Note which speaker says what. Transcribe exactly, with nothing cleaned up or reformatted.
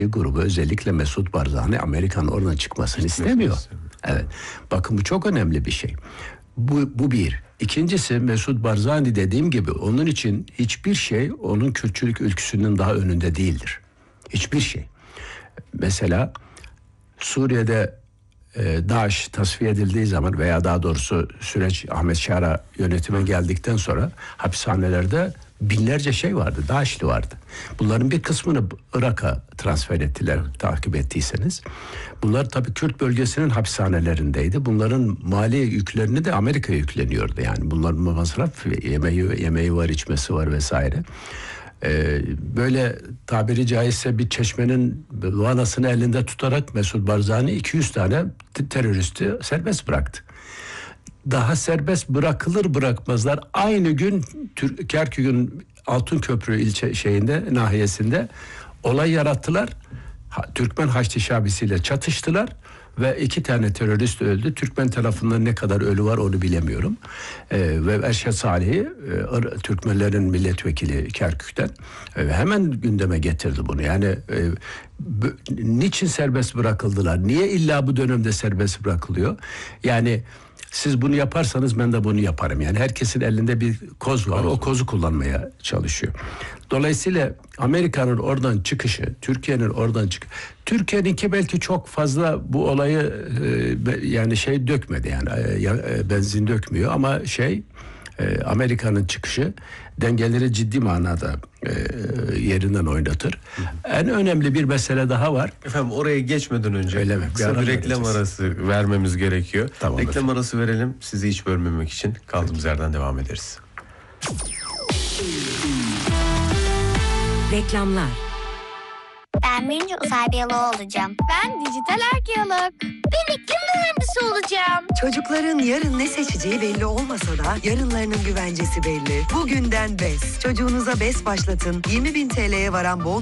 Speaker 1: grubu, özellikle Mesut Barzani, Amerika'nın oradan çıkmasını istemiyor. Evet. Bakın bu çok önemli bir şey. Bu, bu bir. İkincisi, Mesut Barzani dediğim gibi onun için hiçbir şey onun Kürtçülük ülküsünün daha önünde değildir. Hiçbir şey. Mesela Suriye'de e, DAEŞ tasfiye edildiği zaman veya daha doğrusu süreç Ahmet Şara yönetime geldikten sonra hapishanelerde binlerce şey vardı, DAEŞ'li vardı. Bunların bir kısmını Irak'a transfer ettiler, takip ettiyseniz. Bunlar tabii Kürt bölgesinin hapishanelerindeydi. Bunların mali yüklerini de Amerika'ya yükleniyordu. Yani bunların masraf, yemeği, yemeği var, içmesi var vesaire. Ee, böyle tabiri caizse bir çeşmenin vanasını elinde tutarak Mesut Barzani iki yüz tane teröristi serbest bıraktı. Daha serbest bırakılır bırakmazlar aynı gün Tür- Kerkük'ün Altınköprü ilçe şeyinde, nahiyesinde olay yarattılar. Ha, Türkmen Haçlı Şabisiyle çatıştılar ve iki tane terörist öldü. Türkmen tarafından ne kadar ölü var onu bilemiyorum. Ee, ve Erşet Salih'i, e, Türkmenlerin milletvekili Kerkük'ten e, hemen gündeme getirdi bunu. Yani e, b- niçin serbest bırakıldılar? Niye illa bu dönemde serbest bırakılıyor? Yani siz bunu yaparsanız ben de bunu yaparım. Yani herkesin elinde bir koz var. O kozu kullanmaya çalışıyor. Dolayısıyla Amerika'nın oradan çıkışı, Türkiye'nin oradan çık. Türkiye'ninki belki çok fazla bu olayı e, yani şey dökmedi yani e, benzin dökmüyor ama şey e, Amerika'nın çıkışı dengeleri ciddi manada e, yerinden oynatır. Hı hı. En önemli bir mesele daha var.
Speaker 2: Efendim oraya geçmeden önce
Speaker 1: Öyle mi?
Speaker 2: kısa bir, bir reklam arası vermemiz gerekiyor.
Speaker 1: Tamam,
Speaker 2: reklam
Speaker 1: efendim.
Speaker 2: arası verelim. Sizi hiç bölmemek için kaldığımız yerden devam ederiz.
Speaker 3: Reklamlar.
Speaker 4: Ben büyüyünce uzay biyoloğu olacağım.
Speaker 5: Ben dijital arkeolog.
Speaker 4: Ben iklim mühendisi olacağım.
Speaker 3: Çocukların yarın ne seçeceği belli olmasa da yarınlarının güvencesi belli. Bugünden B E S. Çocuğunuza B E S başlatın. yirmi bin T L'ye varan bon